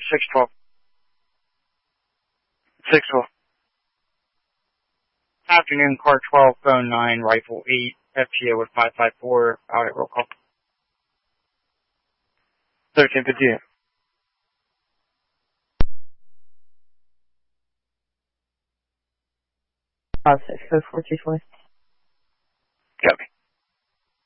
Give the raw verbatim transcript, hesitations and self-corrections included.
six twelve. six twelve. Afternoon, car twelve, phone nine, rifle eight, F T O with five five four, out at roll call. thirteen fifty. Five six code four two four. Copy.